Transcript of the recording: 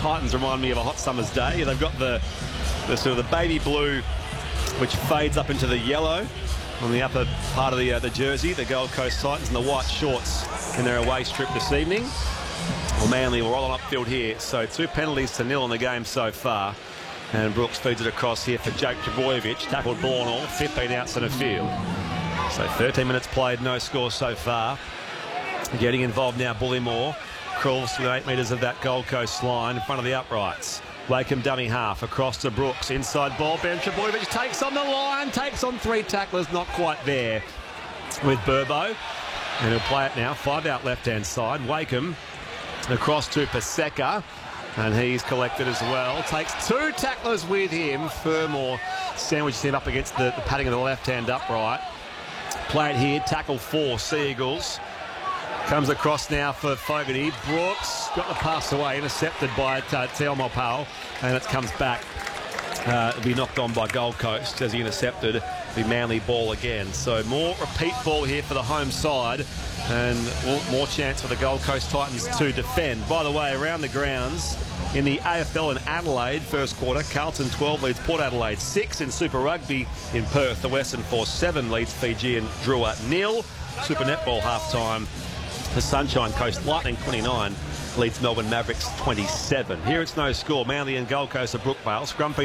Titans remind me of a hot summer's day. They've got the sort of the baby blue, which fades up into the yellow on the upper part of the jersey, the Gold Coast Titans, and the white shorts in their away strip this evening. Well, Manly will roll on upfield here. So 2 penalties to 0 in the game so far. And Brooks feeds it across here for Jake Trbojevic. Tackled ball and all, 15 out centre field. So 13 minutes played, no score so far. Getting involved now, Bullymore. Crawls to the 8 metres of that Gold Coast line in front of the uprights. Wakeham dummy half across to Brooks. Inside ball, Ben Trbojevic takes on the line, takes on 3 tacklers, not quite there with Burbo. And he'll play it now, 5 out left-hand side. Wakeham across to Paseka. And he's collected as well. Takes 2 tacklers with him. Fermor sandwiches him up against the padding of the left-hand upright. Play it here, tackle 4, Sea Eagles. Comes across now for Fogarty. Brooks got the pass away, intercepted by Teomo Powell, and it comes back. It'll be knocked on by Gold Coast as he intercepted the Manly ball again. So more repeat ball here for the home side, and more chance for the Gold Coast Titans to defend. By the way, around the grounds in the AFL in Adelaide, first quarter, Carlton 12 leads Port Adelaide 6. In Super Rugby in Perth, the Western Force 7 leads Fiji and Drua 0. Super Netball halftime, the Sunshine Coast Lightning 29 leads Melbourne Mavericks 27. Here it's no score. Manly and Gold Coast at Brookvale. Scrumpy